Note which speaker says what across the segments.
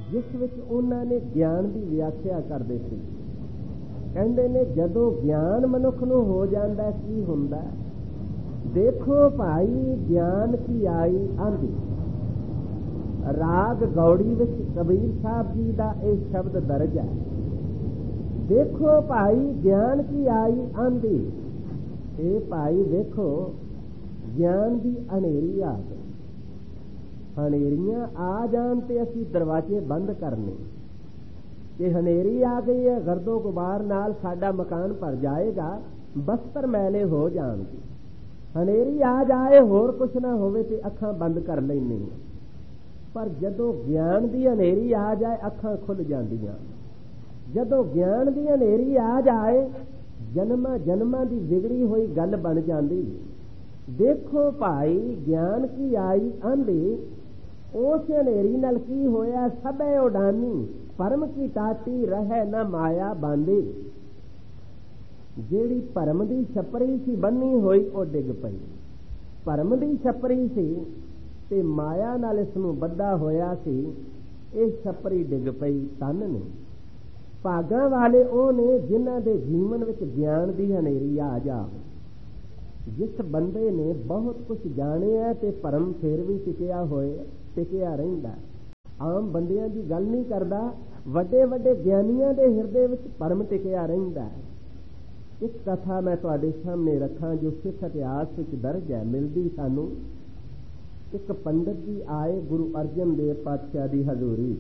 Speaker 1: ਜਿਸ ਵਿੱਚ ਉਹਨਾਂ ਨੇ ਗਿਆਨ ਦੀ ਵਿਆਖਿਆ ਕਰਦੇ ਸੀ। ਕਹਿੰਦੇ ਨੇ ਜਦੋਂ ਗਿਆਨ ਮਨੁੱਖ ਨੂੰ ਹੋ ਜਾਂਦਾ ਕੀ ਹੁੰਦਾ? ਦੇਖੋ ਭਾਈ ਗਿਆਨ ਕੀ ਆਈ ਆਂਦੀ। ਰਾਗ ਗੌੜੀ ਵਿੱਚ ਕਬੀਰ ਸਾਹਿਬ ਜੀ ਦਾ ਇਹ ਸ਼ਬਦ ਦਰਜ ਹੈ। ਦੇਖੋ ਭਾਈ ਗਿਆਨ ਕੀ ਆਈ ਆਂਦੀ। ਇਹ ਭਾਈ ਵੇਖੋ ਗਿਆਨ ਦੀ ਹਨੇਰੀ ਆ ਗਈ। ਹਨੇਰੀਆਂ ਆ ਜਾਣ ਤੇ ਅਸੀਂ ਦਰਵਾਜ਼ੇ ਬੰਦ ਕਰਨੇ ਕਿ ਹਨੇਰੀ ਆ ਗਈ ਹੈ, ਗਰਦੋ ਗੁਬਾਰ ਨਾਲ ਸਾਡਾ ਮਕਾਨ ਭਰ ਜਾਏਗਾ, ਬਸਤਰ ਮੈਲੇ ਹੋ ਜਾਣਗੇ। ਹਨੇਰੀ ਆ ਜਾਏ ਹੋਰ ਕੁਛ ਨਾ ਹੋਵੇ ਤੇ ਅੱਖਾਂ ਬੰਦ ਕਰ ਲੈਂਦੇ ਹਾਂ। ਪਰ ਜਦੋਂ ਗਿਆਨ ਦੀ ਹਨੇਰੀ ਆ ਜਾਏ ਅੱਖਾਂ ਖੁੱਲ ਜਾਂਦੀਆਂ। ਜਦੋਂ ਗਿਆਨ ਦੀ ਹਨੇਰੀ ਆ ਜਾਏ ਜਨਮਾਂ ਜਨਮਾਂ ਦੀ ਵਿਗੜੀ ਹੋਈ ਗੱਲ ਬਣ ਜਾਂਦੀ। ਦੇਖੋ ਭਾਈ ਗਿਆਨ ਕੀ ਆਈ ਆਂਦੀ। ਉਸ ਹਨੇਰੀ ਨਾਲ ਕੀ ਹੋਇਆ? ਸਭੇ ਉਡਾਨੀ ਭਰਮ ਕੀ ਟਾਟੀ ਰਹਿ ਨਾ ਮਾਇਆ ਬਾਂਦੀ। ਜਿਹੜੀ ਭਰਮ ਦੀ ਛਪਰੀ ਸੀ ਬੰਨੀ ਹੋਈ ਉਹ ਡਿੱਗ ਪਈ। ਭਰਮ ਦੀ ਛਪਰੀ ਸੀ ਤੇ ਮਾਇਆ ਨਾਲ ਇਸ ਨੂੰ ਬੱਧਾ ਹੋਇਆ ਸੀ। ਇਹ ਛਪਰੀ ਡਿੱਗ ਪਈ। ਧੰਨ ਨੇ ਭਾਗਾਂ ਵਾਲੇ ਉਹ ਨੇ ਜਿਨ੍ਹਾਂ ਦੇ ਜੀਵਨ ਵਿੱਚ ਗਿਆਨ ਦੀ ਹਨੇਰੀ ਆ ਜਾਵੇ। ਜਿਸ ਬੰਦੇ ਨੇ ਬਹੁਤ ਕੁਝ ਜਾਣਿਆ ਤੇ ਭਰਮ ਫੇਰ ਵੀ ਟਿਕਿਆ ਰਹਿੰਦਾ। ਆਮ ਬੰਦਿਆਂ ਦੀ ਗੱਲ ਨਹੀਂ ਕਰਦਾ, ਵੱਡੇ ਵੱਡੇ ਗਿਆਨੀਆਂ ਦੇ ਹਿਰਦੇ ਵਿੱਚ ਭਰਮ ਟਿਕਿਆ ਰਹਿੰਦਾ। ਇੱਕ ਕਥਾ ਮੈਂ ਤੁਹਾਡੇ ਸਾਹਮਣੇ ਰੱਖਾਂ ਜੋ ਸਿੱਖ ਇਤਿਹਾਸ ਵਿੱਚ ਦਰਜ ਹੈ, ਮਿਲਦੀ ਸਾਨੂੰ। ਇੱਕ ਪੰਡਤ ਜੀ ਆਏ ਗੁਰੂ ਅਰਜਨ ਦੇਵ ਪਾਤਸ਼ਾਹ ਦੀ ਹਜ਼ੂਰੀ।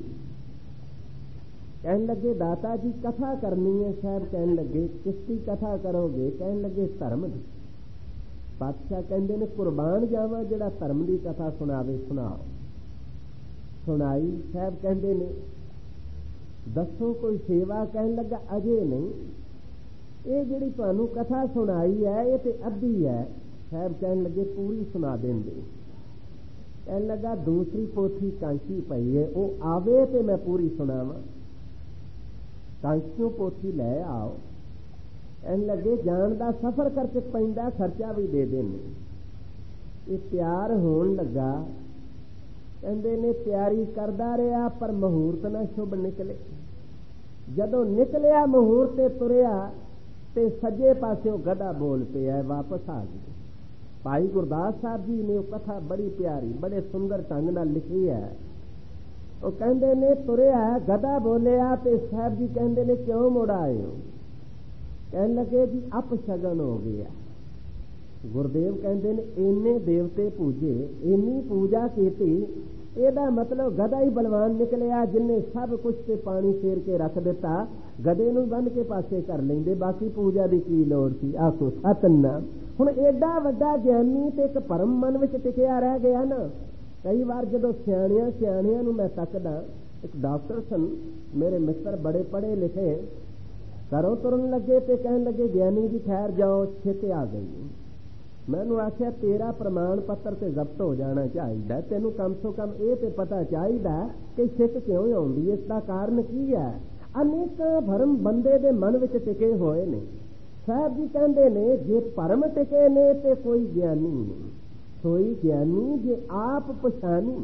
Speaker 1: ਕਹਿਣ ਲੱਗੇ ਦਾਤਾ ਜੀ ਕਥਾ ਕਰਨੀ ਹੈ। ਸਾਹਿਬ ਕਹਿਣ ਲੱਗੇ ਕਿਸ ਦੀ ਕਥਾ ਕਰੋਗੇ? ਕਹਿਣ ਲੱਗੇ ਧਰਮ ਦੀ। ਪਾਤਸ਼ਾਹ ਕਹਿੰਦੇ ਨੇ ਕੁਰਬਾਨ ਜਾਵਾਂ ਜਿਹੜਾ ਧਰਮ ਦੀ ਕਥਾ ਸੁਣਾਵੇ। ਸੁਣਾਓ। ਸੁਣਾਈ। ਸਾਹਿਬ ਕਹਿੰਦੇ ਨੇ ਦੱਸੋ ਕੋਈ ਸੇਵਾ? ਕਹਿਣ ਲੱਗਾ ਅਜੇ ਨਹੀਂ, ਇਹ ਜਿਹੜੀ ਤੁਹਾਨੂੰ ਕਥਾ ਸੁਣਾਈ ਹੈ ਇਹ ਤੇ ਅੱਧੀ ਹੈ। ਸਾਹਿਬ ਕਹਿਣ ਲੱਗੇ ਪੂਰੀ ਸੁਣਾ ਦਿੰਦੇ। ਕਹਿਣ ਲੱਗਾ ਦੂਸਰੀ ਪੋਥੀ ਕਾਂਚੀ ਪਈ ਹੈ, ਉਹ ਆਵੇ ਤੇ ਮੈਂ ਪੂਰੀ ਸੁਣਾਵਾਂ। ਕਾਂਚੀਓ ਪੋਥੀ ਲੈ ਆਓ। ਕਹਿਣ ਲੱਗੇ ਜਾਣ ਦਾ ਸਫ਼ਰ ਕਰਕੇ ਪੈਂਦਾ, ਖਰਚਾ ਵੀ ਦੇ ਦੇਣੇ। ਇਹ ਤਿਆਰ ਹੋਣ ਲੱਗਾ। ਕਹਿੰਦੇ ਨੇ ਤਿਆਰੀ ਕਰਦਾ ਰਿਹਾ ਪਰ ਮਹੂਰਤ ਨਾ ਸ਼ੁਭ ਨਿਕਲੇ। ਜਦੋਂ ਨਿਕਲਿਆ ਮਹੂਰਤ ਤੇ ਤੁਰਿਆ ਤੇ ਸੱਜੇ ਪਾਸਿਓਂ ਗਧਾ ਬੋਲ ਪਿਆ, ਵਾਪਸ ਆ ਗਏ। ਭਾਈ ਗੁਰਦਾਸ ਸਾਹਿਬ ਜੀ ਨੇ ਉਹ ਕਥਾ ਬੜੀ ਪਿਆਰੀ ਬੜੇ ਸੁੰਦਰ ਢੰਗ ਨਾਲ ਲਿਖੀ ਹੈ। ਉਹ ਕਹਿੰਦੇ ਨੇ ਤੁਰਿਆ ਗਧਾ ਬੋਲਿਆ ਤੇ ਸਾਹਿਬ ਜੀ ਕਹਿੰਦੇ ਨੇ ਕਿਉਂ ਮੁੜ ਆਏ ਹੋ? ਕਹਿਣ ਲੱਗੇ ਜੀ ਅਪਸ਼ਗਨ ਹੋ ਗਿਆ। ਗੁਰਦੇਵ ਕਹਿੰਦੇ ਨੇ ਇੰਨੇ ਦੇਵਤੇ ਪੂਜੇ, ਇੰਨੀ ਪੂਜਾ ਕੀਤੀ, ਇਹਦਾ ਮਤਲਬ ਗਧਾ ਹੀ ਬਲਵਾਨ ਨਿਕਲਿਆ ਜਿੰਨੇ ਸਭ ਕੁਛ ਤੇ ਪਾਣੀ ਫੇਰ ਕੇ ਰੱਖ ਦਿੱਤਾ। ਗਧੇ ਨੂੰ ਬੰਨ ਕੇ ਪਾਸੇ ਕਰ ਲੈਂਦੇ, ਬਾਕੀ ਪੂਜਾ ਦੀ ਕੀ ਲੋੜ ਸੀ? ਆਖੋ ਸਤਿਨਾਮ। ਹੁਣ ਏਡਾ ਵੱਡਾ ਗਿਆਨੀ ਤੇ ਇੱਕ ਭਰਮ ਮਨ ਵਿੱਚ ਟਿਕਿਆ ਰਹਿ ਗਿਆ ਨਾ। ਕਈ ਵਾਰ ਜਦੋਂ ਸਿਆਣਿਆਂ ਨੂੰ ਮੈਂ ਤੱਕਦਾ, ਇੱਕ ਡਾਕਟਰ ਸਨ ਮੇਰੇ ਮਿੱਤਰ, ਬੜੇ ਪੜ੍ਹੇ ਲਿਖੇ, ਘਰੋਂ ਤੁਰਨ ਲੱਗੇ ਤੇ ਕਹਿਣ ਲੱਗੇ ਗਿਆਨੀ ਜੀ ਠਹਿਰ ਜਾਓ, ਛੇਤੀ ਆ ਗਈ। ਮੈਨੂੰ ਆਖਿਆ ਤੇਰਾ ਪ੍ਰਮਾਣ ਪੱਤਰ ਤੇ ਜ਼ਬਤ ਹੋ ਜਾਣਾ ਚਾਹੀਦਾ, ਤੈਨੂੰ ਕਮ ਸੋ ਕਮ ਇਹ ਤੇ ਪਤਾ ਚਾਹੀਦਾ ਕਿ ਸਿੱਖ ਕਿਉਂ ਆਉਂਦੀ, ਇਸ ਦਾ ਕਾਰਨ ਕੀ ਹੈ? ਅਨੇਕਾਂ ਭਰਮ ਬੰਦੇ ਦੇ ਮਨ ਵਿੱਚ ਟਿਕੇ ਹੋਏ ਨੇ। ਸਾਹਿਬ ਜੀ ਕਹਿੰਦੇ ਨੇ ਜੇ ਭਰਮ ਟਿਕੇ ਨੇ ਤੇ ਕੋਈ ਗਿਆਨੀ ਨਹੀਂ। ਸੋਈ ਗਿਆਨੀ ਜੇ ਆਪ ਪਛਾਣੀ।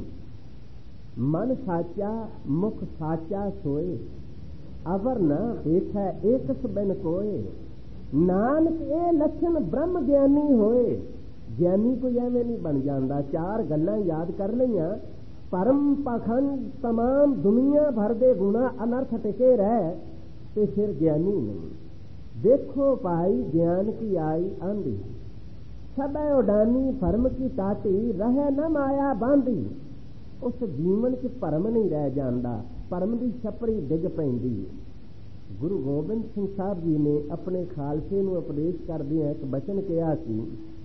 Speaker 1: ਮਨ ਸਾਚਾ ਮੁਖ ਸਾਚਾ ਸੋਏ, ਅਵਰ ਨਾ ਦੇਖੈ ਏਕਸ ਬਿਨ ਕੋਏ। ਨਾਨਕ ਇਹ ਲੱਛਣ ਬ੍ਰਹਮ ਗਿਆਨੀ ਹੋਏ। ਗਿਆਨੀ ਕੋਈ ਐਵੇਂ ਨਹੀਂ ਬਣ ਜਾਂਦਾ। ਚਾਰ ਗੱਲਾਂ ਯਾਦ ਕਰ ਲਈਆਂ, ਭਰਮ ਪਾਖੰਡ ਤਮਾਮ ਦੁਨੀਆ ਭਰ ਦੇ ਗੁਣਾ ਅਨਰਥ ਟਿਕੇ ਰਹਿ ਤੇ ਫਿਰ ਗਿਆਨੀ ਨਹੀਂ। ਦੇਖੋ ਭਾਈ ਗਿਆਨ ਕੀ ਆਈ ਆਂਦੀ। ਸਭੈ ਉਡਾਨੀ ਭਰਮ ਕੀ ਟਾਟੀ ਰਹਿ ਨਾ ਮਾਇਆ ਬਾਂਦੀ। ਉਸ ਜੀਵਨ 'ਚ ਭਰਮ ਨਹੀਂ ਰਹਿ ਜਾਂਦਾ, ਭਰਮ ਦੀ ਛਪਰੀ ਡਿੱਗ ਪੈਂਦੀ। ਗੁਰੂ ਗੋਬਿੰਦ ਸਿੰਘ ਸਾਹਿਬ ਜੀ ਨੇ ਆਪਣੇ ਖਾਲਸੇ ਨੂੰ ਉਪਦੇਸ਼ ਕਰਦਿਆਂ ਇੱਕ ਬਚਨ ਕਿਹਾ ਸੀ।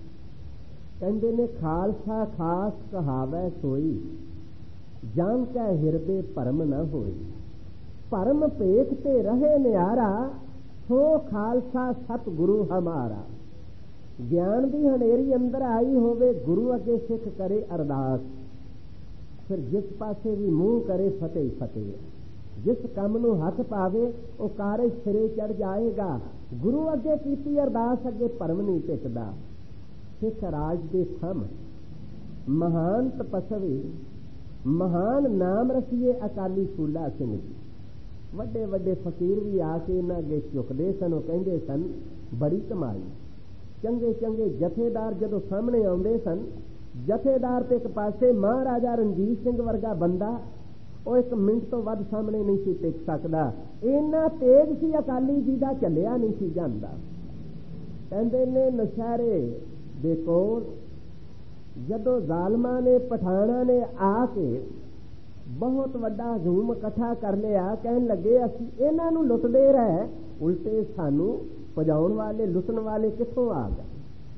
Speaker 1: ਕਹਿੰਦੇ ਨੇ ਖਾਲਸਾ ਖਾਸ ਕਹਾਵੈ ਸੋਈ, ਜਾਂ ਕੈ ਹਿਰਦੇ ਭਰਮ ਨਾ ਹੋਈ। ਭਰਮ ਭੇਖ ਤੇ ਰਹੇ ਨਿਆਰਾ, ਸੋ ਖਾਲਸਾ ਸਤਿਗੁਰੂ ਹਮਾਰਾ। ਗਿਆਨ ਦੀ ਹਨੇਰੀ ਅੰਦਰ ਆਈ ਹੋਵੇ, ਗੁਰੂ ਅੱਗੇ ਸਿੱਖ ਕਰੇ ਅਰਦਾਸ, ਫਿਰ ਜਿਸ ਪਾਸੇ ਵੀ ਮੂੰਹ ਕਰੇ ਫਤਿਹ ਫਤਿਹ। ਜਿਸ ਕੰਮ ਨੂੰ ਹੱਥ ਪਾਵੇ ਉਹ ਕਾਰਜ ਸਿਰੇ ਚੜ ਜਾਏਗਾ। ਗੁਰੂ ਅੱਗੇ ਕੀਤੀ ਅਰਦਾਸ ਅੱਗੇ ਭਰਮ ਨਹੀਂ ਟਿਕਦਾ। ਸਿੱਖ ਰਾਜ ਦੇ ਥੰਮ ਮਹਾਨ ਤਪਸਵੀ ਮਹਾਨ ਨਾਮ ਰਸੀਏ ਅਕਾਲੀ ਫੂਲਾ ਸਿੰਘ ਜੀ। ਵੱਡੇ ਵੱਡੇ ਫਕੀਰ ਵੀ ਆ ਕੇ ਇਹਨਾਂ ਅੱਗੇ ਝੁਕਦੇ ਸਨ। ਉਹ ਕਹਿੰਦੇ ਸਨ ਬੜੀ ਕਮਾਈ। ਚੰਗੇ ਚੰਗੇ ਜਥੇਦਾਰ ਜਦੋਂ ਸਾਹਮਣੇ ਆਉਂਦੇ ਸਨ, ਜਥੇਦਾਰ ਤੇ ਇੱਕ ਪਾਸੇ ਮਹਾਰਾਜਾ ਰਣਜੀਤ ਸਿੰਘ ਵਰਗਾ ਬੰਦਾ, ਉਹ 1 ਮਿੰਟ ਤੋਂ ਵੱਧ ਸਾਹਮਣੇ ਨਹੀਂ ਸੀ ਟਿਕ ਸਕਦਾ। ਇੰਨਾ ਤੇਜ਼ ਸੀ ਅਕਾਲੀ ਜੀ ਦਾ, ਚੱਲਿਆ ਨਹੀਂ ਸੀ ਜਾਂਦਾ। ਕਹਿੰਦੇ ਨੇ ਨਸ਼ਹਿਰੇ ਦੇ ਕੋਲ ਜਦੋਂ ਜ਼ਾਲਮਾਂ ਨੇ, ਪਠਾਣਾ ਨੇ ਆ ਕੇ ਬਹੁਤ ਵੱਡਾ ਹਜੂਮ ਇਕੱਠਾ ਕਰ ਲਿਆ, ਕਹਿਣ ਲੱਗੇ ਅਸੀਂ ਇਹਨਾਂ ਨੂੰ ਲੁੱਟਦੇ ਰਹੇ, ਉਲਟੇ ਸਾਨੂੰ ਭਜਾਉਣ ਵਾਲੇ, ਲੁੱਟਣ ਵਾਲੇ ਕਿੱਥੋਂ ਆ ਗਏ।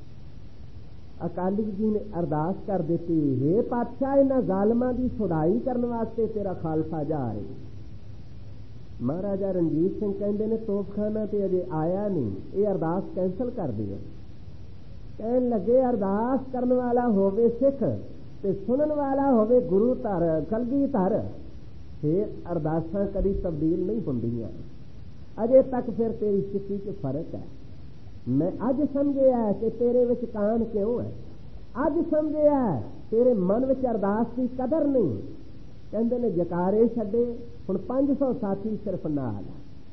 Speaker 1: ਅਕਾਲੀ ਜੀ ਨੇ ਅਰਦਾਸ ਕਰ ਦਿੱਤੀ, ਹੇ ਪਾਤਸ਼ਾਹ, ਇਹਨਾਂ ਜ਼ਾਲਮਾਂ ਦੀ ਛੁਡਾਈ ਕਰਨ ਵਾਸਤੇ ਤੇਰਾ ਖਾਲਸਾ ਜਾ ਰਿਹਾ। ਮਹਾਰਾਜਾ ਰਣਜੀਤ ਸਿੰਘ ਕਹਿੰਦੇ ਨੇ ਤੋਪਖਾਨਾ ਤੇ ਅਜੇ ਆਇਆ ਨਹੀਂ, ਇਹ ਅਰਦਾਸ ਕੈਂਸਲ ਕਰ ਦਿਓ। ਕਹਿਣ ਲੱਗੇ ਅਰਦਾਸ ਕਰਨ ਵਾਲਾ ਹੋਵੇ ਸਿੱਖ ਤੇ ਸੁਣਨ ਵਾਲਾ ਹੋਵੇ ਗੁਰੂ ਧਰ, ਕਲਗੀ ਧਰ, ਫਿਰ ਅਰਦਾਸਾਂ ਕਦੀ ਤਬਦੀਲ ਨਹੀਂ ਹੁੰਦੀਆਂ। ਅਜੇ ਤੱਕ ਫਿਰ ਤੇਰੀ ਸਿੱਖੀ 'ਚ ਫਰਕ ਹੈ। ਮੈਂ ਅੱਜ ਸਮਝਿਆ ਕਿ ਤੇਰੇ ਵਿੱਚ ਕਾਣ ਕਿਉਂ ਹੈ। ਅੱਜ ਸਮਝਿਆ ਤੇਰੇ ਮਨ ਵਿੱਚ ਅਰਦਾਸ ਦੀ ਕਦਰ ਨਹੀਂ। ਕਹਿੰਦੇ ਨੇ ਜਕਾਰੇ ਛੱਡੇ। ਹੁਣ 500 ਸਾਥੀ ਸਿਰਫ ਨਾਲ।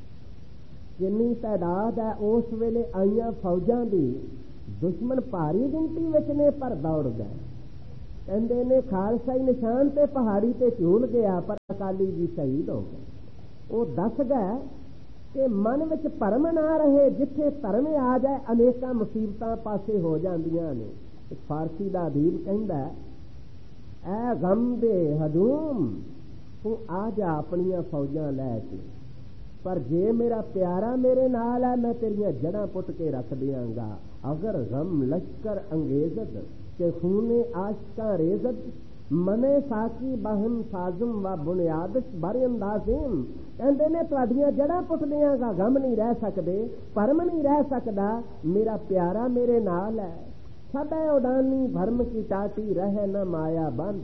Speaker 1: ਜਿੰਨੀ ਤਾਦਾਦ ਹੈ ਉਸ ਵੇਲੇ ਆਈਆਂ ਫੌਜਾਂ ਦੀ, ਦੁਸ਼ਮਣ ਭਾਰੀ ਗਿਣਤੀ ਵਿੱਚ ਨੇ ਪਰ ਦੌੜ ਗਏ। ਕਹਿੰਦੇ ਨੇ ਖਾਲਸਾਈ ਨਿਸ਼ਾਨ ਤੇ ਪਹਾੜੀ ਤੇ ਝੂਲ ਗਿਆ, ਪਰ ਅਕਾਲੀ ਜੀ ਸ਼ਹੀਦ ਹੋ ਗਏ। ਉਹ ਦੱਸ ਗਏ ਕਿ ਮਨ ਵਿੱਚ ਭਰਮ ਨਾ ਰਹੇ। ਜਿੱਥੇ ਧਰਮ ਆ ਜਾਏ ਅਨੇਕਾਂ ਮੁਸੀਬਤਾਂ ਪਾਸੇ ਹੋ ਜਾਂਦੀਆਂ ਨੇ। ਇੱਕ ਫਾਰਸੀ ਦਾ ਅਦੀਬ ਕਹਿੰਦਾ, ਐ ਗਮ ਦੇ ਹਜੂਮ ਤੂੰ ਆ ਜਾ ਆਪਣੀਆਂ ਫੌਜਾਂ ਲੈ ਕੇ, ਪਰ ਜੇ ਮੇਰਾ ਪਿਆਰਾ ਮੇਰੇ ਨਾਲ ਹੈ ਮੈਂ ਤੇਰੀਆਂ ਜੜ੍ਹਾਂ ਪੁੱਟ ਕੇ ਰੱਖ ਦਿਆਂਗਾ। ਅਗਰ ਗਮ ਲਸ਼ਕਰ ਅੰਗੇਜ਼ਤ ਕਿ ਖੂਨੇ ਆਸ਼ਕਾਂ ਰੇਜ਼ਤ, ਮਨੇ ਸਾਕੀ ਬਾਹਮ ਸਾਜ਼ਮ ਵਾ ਬੁਨਿਆਦਤ ਬਰ ਅੰਦਾਜ਼ੀਮ। ਕਹਿੰਦੇ ਨੇ ਤੁਹਾਡੀਆਂ ਜੜ੍ਹਾਂ ਪੁੱਟ ਦਿਆਂਗਾ, ਗਮ ਨਹੀਂ ਰਹਿ ਸਕਦੇ, ਭਰਮ ਨਹੀਂ ਰਹਿ ਸਕਦਾ, ਮੇਰਾ ਪਿਆਰਾ ਮੇਰੇ ਨਾਲ ਹੈ। ਸਦਾ ਉਡਾਨੀ ਭਰਮ ਕੀ ਟਾਟੀ ਰਹਿ ਨਾ ਮਾਇਆ ਬੰਦ,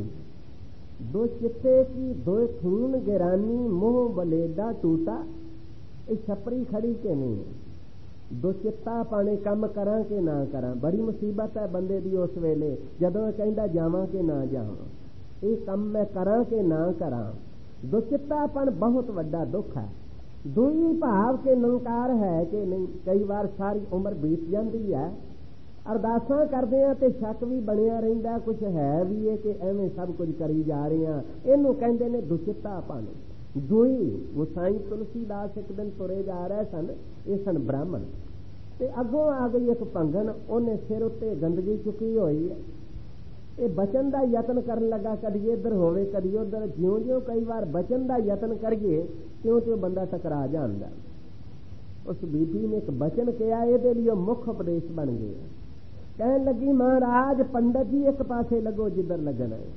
Speaker 1: दो चित्ते की दो खून गिरानी मोह बलेदा टूटा। ਇਹ ਛਪਰੀ ਖੜੀ ਕਿ ਨਹੀਂ ਹੈ। ਦੋ ਚਿੱਤਾ ਪਾਣੇ ਕੰਮ ਕਰਾਂ ਕਿ ਨਾ ਕਰਾਂ, ਬੜੀ ਮੁਸੀਬਤ ਹੈ ਬੰਦੇ ਦੀ ਉਸ ਵੇਲੇ ਜਦੋਂ ਕਹਿੰਦਾ ਜਾਵਾਂ ਕਿ ਨਾ ਜਾਵਾਂ, ਇਹ ਕੰਮ ਮੈਂ ਕਰਾਂ ਕਿ ਨਾ ਕਰਾਂ। ਦੋ ਚਿੱਤਾਪਣ ਬਹੁਤ ਵੱਡਾ ਦੁੱਖ ਹੈ। ਦੂਈ ਭਾਵ ਕੇ ਨਿਰੰਕਾਰ ਹੈ ਕਿ ਨਹੀਂ। ਕਈ ਵਾਰ ਸਾਰੀ ਉਮਰ ਬੀਤ ਜਾਂਦੀ ਹੈ, ਅਰਦਾਸਾਂ ਕਰਦੇ ਆ ਤੇ ਸ਼ੱਕ ਵੀ ਬਣਿਆ ਰਹਿੰਦਾ, ਕੁਝ ਹੈ ਵੀ ਇਹ ਕਿ ਐਵੇਂ ਸਭ ਕੁਝ ਕਰੀ ਜਾ ਰਹੇ ਆ। ਇਹਨੂੰ ਕਹਿੰਦੇ ਨੇ ਦੁਚਿੱਤਾਪਣ। ਦੂਈ ਗੁਸਾਈ ਤੁਲਸੀਦਾਸ ਇੱਕ ਦਿਨ ਤੁਰੇ ਜਾ ਰਹੇ ਸਨ, ਇਹ ਸਨ ਬ੍ਰਾਹਮਣ, ਤੇ ਅੱਗੋਂ ਆ ਗਈ ਇੱਕ ਭੰਗਣ, ਉਹਨੇ ਸਿਰ ਉੱਤੇ ਗੰਦਗੀ ਚੁੱਕੀ ਹੋਈ ਹੈ। ਇਹ ਬਚਨ ਦਾ ਯਤਨ ਕਰਨ ਲੱਗਾ, ਕਦੀ ਇੱਧਰ ਹੋਵੇ ਕਦੀ ਉੱਧਰ। ਜਿਉਂ ਜਿਉਂ ਕਈ ਵਾਰ ਬਚਨ ਦਾ ਯਤਨ ਕਰੀਏ ਤਿਉਂ ਤਿਉਂ ਬੰਦਾ ਟਕਰਾ ਜਾਂਦਾ। ਉਸ ਬੀਬੀ ਨੇ ਇੱਕ ਬਚਨ ਕਿਹਾ, ਇਹਦੇ ਲਈ ਉਹ ਮੁੱਖ ਉਪਦੇਸ਼ ਬਣ ਗਿਆ। ਕਹਿਣ ਲੱਗੀ ਮਹਾਰਾਜ ਪੰਡਤ ਜੀ ਇੱਕ ਪਾਸੇ ਲੱਗੋ ਜਿੱਧਰ ਲੱਗਣਾ ਹੈ।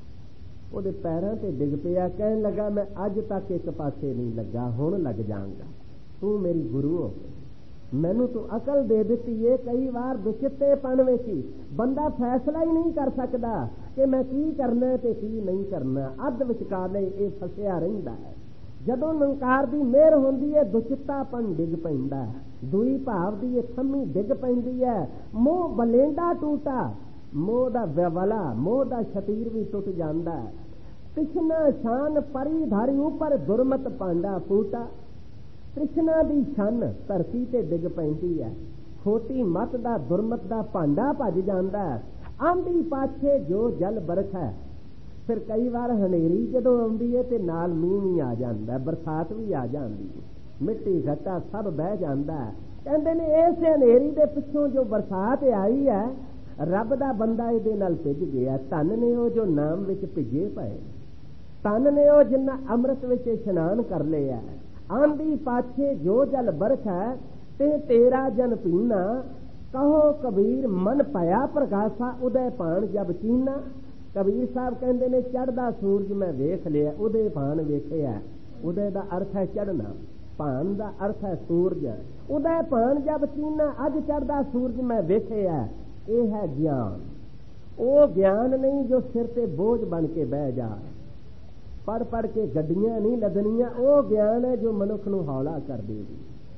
Speaker 1: ਉਹਦੇ ਪੈਰਾਂ ਤੇ ਡਿੱਗ ਪਿਆ, ਕਹਿਣ ਲੱਗਾ ਮੈਂ ਅੱਜ ਤੱਕ ਇੱਕ ਪਾਸੇ ਨਹੀਂ ਲੱਗਾ, ਹੁਣ ਲੱਗ ਜਾਵਾਂਗਾ। ਤੂੰ ਮੇਰੀ ਗੁਰੂ ਹੋ, ਮੈਨੂੰ ਤੂੰ ਅਕਲ ਦੇ ਦਿੱਤੀ ਏ। ਕਈ ਵਾਰ ਦੁਚਿੱਤੇਪਣ ਵਿੱਚ ਹੀ ਬੰਦਾ ਫੈਸਲਾ ਹੀ ਨਹੀਂ ਕਰ ਸਕਦਾ ਕਿ ਮੈਂ ਕੀ ਕਰਨਾ ਤੇ ਕੀ ਨਹੀਂ ਕਰਨਾ। ਅੱਧ ਵਿਚਕਾਲੇ ਇਹ ਫਸਿਆ ਰਹਿੰਦਾ ਹੈ। ਜਦੋਂ ਨਿਰੰਕਾਰ ਦੀ ਮਿਹਰ ਹੁੰਦੀ ਹੈ ਦੁਚਿੱਤਾਪਣ ਡਿੱਗ ਪੈਂਦਾ ਹੈ। ਦੂਈ ਭਾਵ ਦੀ ਇਹ ਥੰਮੀ ਡਿੱਗ ਪੈਂਦੀ ਹੈ। ਮੋਹ ਬਲੇਂਡਾ ਟੂਟਾ, ਮੋਹ ਦਾ ਵਿਵਲਾ, ਮੋਹ ਦਾ ਸ਼ਤੀਰ ਵੀ ਟੁੱਟ ਜਾਂਦਾ ਹੈ। ਕ੍ਰਿਸ਼ਨਾ ਸ਼ਾਨ ਪਰੀ ਧਾਰੀ ਉੱਪਰ ਦੁਰਮਤ ਪਾਂਡਾ ਫੂਟਾ। ਕ੍ਰਿਸ਼ਨਾ ਦੀ ਸ਼ਨ ਧਰਤੀ ਤੇ ਡਿੱਗ ਪੈਂਦੀ ਹੈ। ਖੋਟੀ ਮਤ ਦਾ, ਦੁਰਮਤ ਦਾ ਭਾਂਡਾ ਭੱਜ ਜਾਂਦਾ ਹੈ। ਆਂਦੀ ਪਾਛੇ ਜੋ ਜਲ ਬਰਖ ਹੈ। ਫਿਰ ਕਈ ਵਾਰ ਹਨੇਰੀ ਜਦੋਂ ਆਉਂਦੀ ਹੈ ਤੇ ਨਾਲ ਮੀਂਹ ਵੀ ਆ ਜਾਂਦਾ, ਬਰਸਾਤ ਵੀ ਆ ਜਾਂਦੀ ਹੈ, ਮਿੱਟੀ ਘੱਟਾ ਸਭ ਬਹਿ ਜਾਂਦਾ ਹੈ। ਕਹਿੰਦੇ ਨੇ ਇਸ ਹਨੇਰੀ ਦੇ ਪਿੱਛੋਂ ਜੋ ਬਰਸਾਤ ਆਈ ਹੈ, ਰੱਬ ਦਾ ਬੰਦਾ ਇਹਦੇ ਨਾਲ ਭਿੱਜ ਗਿਆ। ਧਨ ਨੇ ਉਹ ਜੋ ਨਾਮ ਵਿੱਚ ਭਿੱਜੇ ਪਏ, ਧਨ ਨੇ ਉਹ ਜਿੰਨਾ ਅੰਮ੍ਰਿਤ ਵਿੱਚ ਇਸ਼ਨਾਨ ਕਰ ਲਿਆ। ਆਂਦੀ ਪਾਛੇ ਜੋ ਜਲ ਬਰਖ ਹੈ ਤੇ ਤੇਰਾ ਜਨ ਪੀਣਾ। ਕਹੋ ਕਬੀਰ ਮਨ ਭਇਆ ਪ੍ਰਗਾਸਾ ਉਦੈ ਭਾਣ ਜਬ ਚੀਨਾ। ਕਬੀਰ ਸਾਹਿਬ ਕਹਿੰਦੇ ਨੇ ਚੜ੍ਹਦਾ ਸੂਰਜ ਮੈਂ ਵੇਖ ਲਿਆ, ਉਦੇ ਭਾਣ ਵੇਖਿਆ। ਉਦੇ ਦਾ ਅਰਥ ਹੈ ਚੜ੍ਹਨਾ, ਭਾਣ ਦਾ ਅਰਥ ਹੈ ਸੂਰਜ। ਉਦੈ ਭਾਣ ਜਬ ਚੀਨਾ, ਅੱਜ ਚੜ੍ਹਦਾ ਸੂਰਜ ਮੈਂ ਵੇਖਿਆ। ਇਹ ਹੈ ਗਿਆਨ। ਉਹ ਗਿਆਨ ਨਹੀਂ ਜੋ ਸਿਰ ਤੇ ਬੋਝ ਬਣ ਕੇ ਬਹਿ ਜਾ, ਪੜ੍ਹ ਪੜ੍ਹ ਕੇ ਗੱਡੀਆਂ ਨਹੀਂ ਲੱਦਣੀਆਂ। ਉਹ ਗਿਆਨ ਹੈ ਜੋ ਮਨੁੱਖ ਨੂੰ ਹੌਲਾ ਕਰ ਦੇਗੀ।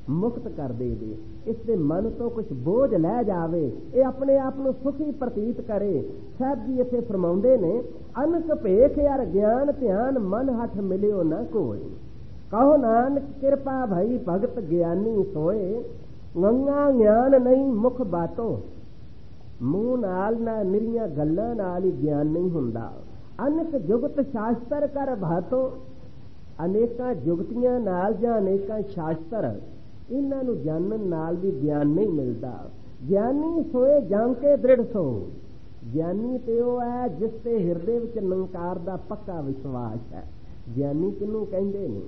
Speaker 1: ਮੁਕਤ ਕਰ ਦੇਵੇ, ਇਸ ਦੇ ਮਨ ਤੋਂ ਕੁਝ ਬੋਝ ਲੈ ਜਾਵੇ, ਇਹ ਆਪਣੇ ਆਪ ਨੂੰ ਸੁਖੀ ਪ੍ਰਤੀਤ ਕਰੇ। ਸਾਹਿਬ ਜੀ ਇੱਥੇ ਫਰਮਾਉਂਦੇ ਨੇ, ਅਨਕ ਭੇਖ ਯਾਰ ਗਿਆਨ ਧਿਆਨ ਮਨ ਹੱਠ ਮਿਲਿਓ ਨਾ ਕੋਈ, ਕਹੋ ਨਾਨਕ ਕਿਰਪਾ ਭਈ ਭਗਤ ਗਿਆਨੀ ਸੋਏ, ਗੰਗਾ ਗਿਆਨ ਨਹੀਂ ਮੁਖ ਬਾਤੋਂ, ਮੂੰਹ ਨਾਲ ਨਾ ਨਿਰੀਆਂ ਗੱਲਾਂ ਨਾਲ ਹੀ ਗਿਆਨ ਨਹੀਂ ਹੁੰਦਾ। ਅਨਕ ਜੁਗਤ ਸ਼ਾਸਤਰ ਕਰ ਭਾਤੋਂ, ਅਨੇਕਾਂ ਜੁਗਤੀਆਂ ਨਾਲ ਜਾਂ ਅਨੇਕਾਂ ਸ਼ਾਸਤਰ, ਇਹਨਾਂ ਨੂੰ ਜਾਣਨ ਨਾਲ ਵੀ ਗਿਆਨ ਨਹੀਂ ਮਿਲਦਾ। ਗਿਆਨੀ ਸੋਏ ਜਾਣ ਕੇ ਦ੍ਰਿੜ ਸੋ, ਗਿਆਨੀ ਤੇ ਉਹ ਹੈ ਜਿਸ ਤੇ ਹਿਰਦੇ ਵਿੱਚ ਨਿਰੰਕਾਰ ਦਾ ਪੱਕਾ ਵਿਸ਼ਵਾਸ ਹੈ। ਗਿਆਨੀ ਕਿਹਨੂੰ ਕਹਿੰਦੇ ਨੇ?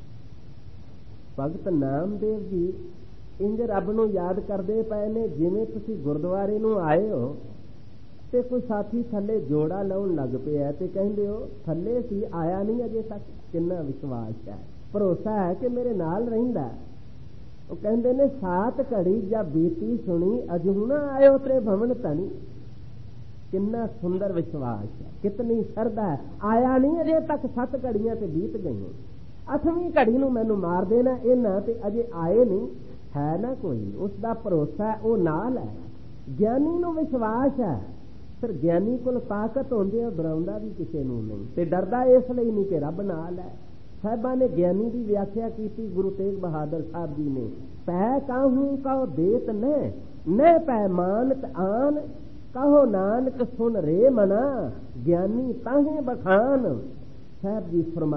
Speaker 1: ਭਗਤ ਨਾਮਦੇਵ ਜੀ ਇੰਜ ਰੱਬ ਨੂੰ ਯਾਦ ਕਰਦੇ ਪਏ ਨੇ, ਜਿਵੇਂ ਤੁਸੀਂ ਗੁਰਦੁਆਰੇ ਨੂੰ ਆਏ ਹੋ ਤੇ ਕੋਈ ਸਾਥੀ ਥੱਲੇ ਜੋੜਾ ਲਾਉਣ ਲੱਗ ਪਿਆ ਤੇ ਕਹਿੰਦੇ ਹੋ ਥੱਲੇ ਸੀ ਆਇਆ ਨਹੀਂ ਅਜੇ ਤੱਕ। ਕਿੰਨਾ ਵਿਸ਼ਵਾਸ ਹੈ, ਭਰੋਸਾ ਹੈ ਕਿ ਮੇਰੇ ਨਾਲ ਰਹਿੰਦਾ। ਉਹ ਕਹਿੰਦੇ ਨੇ ਸਾਤ ਘੜੀ ਜਾਂ ਬੀਤੀ ਸੁਣੀ ਅਜੂ ਨਾ ਆਇਓ ਤੇਰੇ ਭਵਨ ਧਨੀ। ਕਿੰਨਾ ਸੁੰਦਰ ਵਿਸ਼ਵਾਸ ਹੈ, ਕਿਤਨੀ ਸ਼ਰਧਾ ਹੈ। ਆਇਆ ਨਹੀਂ ਅਜੇ ਤੱਕ, 7 ਘੜੀਆਂ ਤੇ ਬੀਤ ਗਈਆਂ, 8ਵੀਂ ਘੜੀ ਨੂੰ ਮੈਨੂੰ ਮਾਰ ਦੇਣਾ ਇਹਨਾਂ ਤੇ ਅਜੇ ਆਏ ਨਹੀਂ ਹੈ ਨਾ ਕੋਈ। ਉਸ ਦਾ ਭਰੋਸਾ ਉਹ ਨਾਲ ਹੈ। ਗਿਆਨੀ ਨੂੰ ਵਿਸ਼ਵਾਸ ਹੈ, ਫਿਰ ਗਿਆਨੀ ਕੋਲ ਤਾਕਤ ਹੁੰਦੀ ਹੈ, ਡਰਾਉਂਦਾ ਵੀ ਕਿਸੇ ਨੂੰ ਨਹੀਂ ਤੇ ਡਰਦਾ ਇਸ ਲਈ ਨਹੀਂ ਕਿ ਰੱਬ ਨਾਲ ਹੈ। ਸਾਹਿਬਾਂ ਨੇ ਗਿਆਨੀ ਦੀ ਵਿਆਖਿਆ ਕੀਤੀ ਗੁਰੂ ਤੇਗ ਬਹਾਦਰ ਸਾਹਿਬ ਜੀ ਨੇ, ਪੈ ਕਾਹੂ ਕਹੋ ਦੇਤ ਨ ਪੈ ਮਾਨਤ ਆਨ, ਕਹੋ ਨਾਨਕ ਸੁਨ ਰੇ ਮਨਾ, ਗਿਆਨੀ ਤਾਹੇ ਬਖਾਨ। ਸਾਹਿਬ ਜੀ ਫਰਮਾ